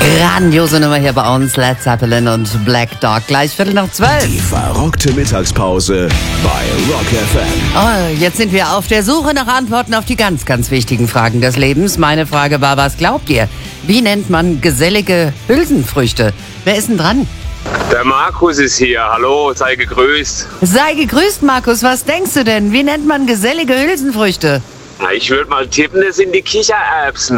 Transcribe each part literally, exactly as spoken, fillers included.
Grandiose Nummer hier bei uns, Led Zeppelin und Black Dog. Gleich Viertel nach zwölf. Die verrockte Mittagspause bei Rock F M. Oh, jetzt sind wir auf der Suche nach Antworten auf die ganz, ganz wichtigen Fragen des Lebens. Meine Frage war, was glaubt ihr? Wie nennt man gesellige Hülsenfrüchte? Wer ist denn dran? Der Markus ist hier. Hallo, sei gegrüßt. Sei gegrüßt, Markus. Was denkst du denn? Wie nennt man gesellige Hülsenfrüchte? Na, ich würde mal tippen, das sind die Kichererbsen.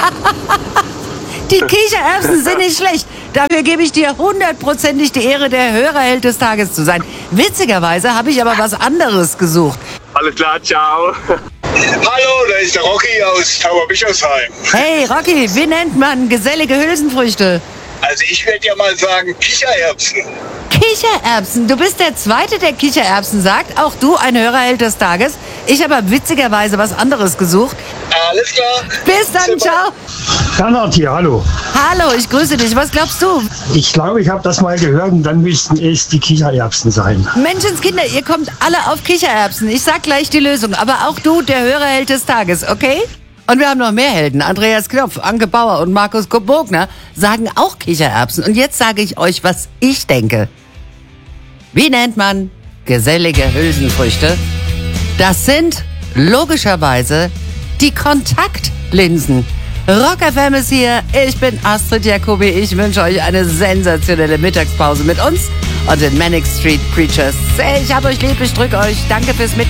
Die Kichererbsen sind nicht schlecht. Dafür gebe ich dir hundertprozentig die Ehre, der Hörerheld des Tages zu sein. Witzigerweise habe ich aber was anderes gesucht. Alles klar, ciao. Hallo, da ist der Rocky aus Tauberbischofsheim. Hey, Rocky, wie nennt man gesellige Hülsenfrüchte? Also ich werde ja mal sagen Kichererbsen. Kichererbsen. Du bist der Zweite, der Kichererbsen sagt. Auch du, ein Hörerheld des Tages. Ich habe aber witzigerweise was anderes gesucht. Alles klar. Bis dann, Super. ciao. Bernhard hier, hallo. Hallo, ich grüße dich. Was glaubst du? Ich glaube, ich habe das mal gehört und dann müssten es die Kichererbsen sein. Menschenskinder, ihr kommt alle auf Kichererbsen. Ich sag gleich die Lösung. Aber auch du, der Hörerheld des Tages, okay? Und wir haben noch mehr Helden. Andreas Knopf, Anke Bauer und Markus Bogner sagen auch Kichererbsen. Und jetzt sage ich euch, was ich denke. Wie nennt man gesellige Hülsenfrüchte? Das sind logischerweise die Kontaktlinsen. Rock F M ist hier. Ich bin Astrid Jacobi. Ich wünsche euch eine sensationelle Mittagspause mit uns und den Manic Street Preachers. Ich hab euch lieb, ich drück euch. Danke fürs Mit